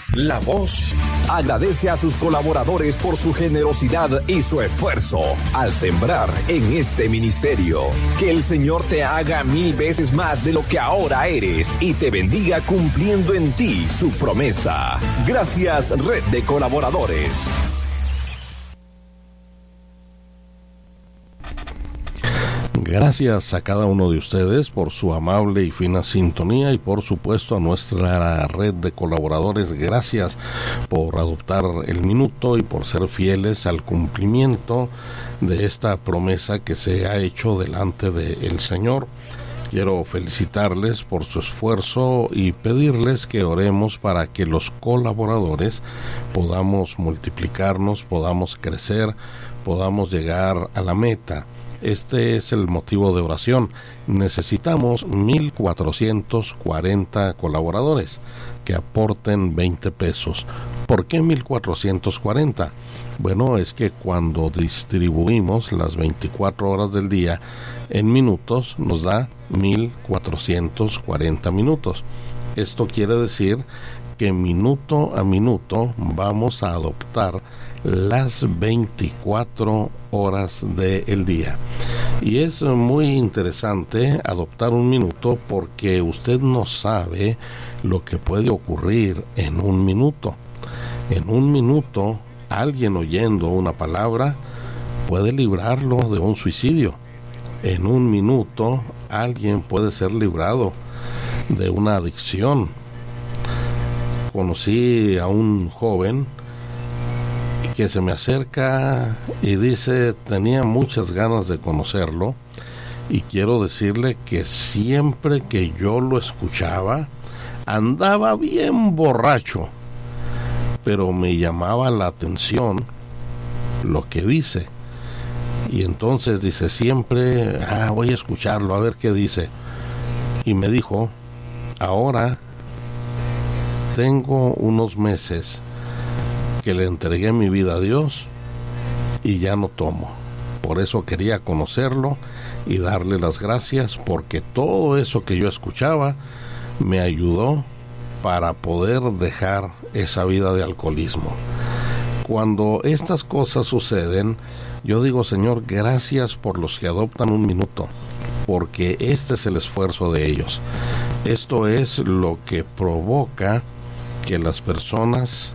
La Voz agradece a sus colaboradores por su generosidad y su esfuerzo al sembrar en este ministerio. Que el Señor te haga 1000 veces más de lo que ahora eres y te bendiga cumpliendo en ti su promesa. Gracias, Red de Colaboradores. Gracias a cada uno de ustedes por su amable y fina sintonía y por supuesto a nuestra red de colaboradores. Gracias por adoptar el minuto y por ser fieles al cumplimiento de esta promesa que se ha hecho delante del Señor. Quiero felicitarles por su esfuerzo y pedirles que oremos para que los colaboradores podamos multiplicarnos, podamos crecer, podamos llegar a la meta. Este es el motivo de oración. Necesitamos 1,440 colaboradores que aporten 20 pesos. ¿Por qué 1,440? Bueno, es que cuando distribuimos las 24 horas del día en minutos, nos da 1,440 minutos. Esto quiere decir que minuto a minuto vamos a adoptar las 24 horas del día. Y es muy interesante adoptar un minuto porque usted no sabe lo que puede ocurrir en un minuto. En un minuto, alguien oyendo una palabra puede librarlo de un suicidio. En un minuto, alguien puede ser librado de una adicción. Conocí a un joven que se me acerca y dice, tenía muchas ganas de conocerlo y quiero decirle que siempre que yo lo escuchaba andaba bien borracho, pero me llamaba la atención lo que dice. Y entonces dice, siempre voy a escucharlo, a ver qué dice. Y me dijo, ahora tengo unos meses que le entregué mi vida a Dios y ya no tomo. Por eso quería conocerlo y darle las gracias, porque todo eso que yo escuchaba me ayudó para poder dejar esa vida de alcoholismo. Cuando estas cosas suceden, yo digo, Señor, gracias por los que adoptan un minuto, porque este es el esfuerzo de ellos. Esto es lo que provoca que las personas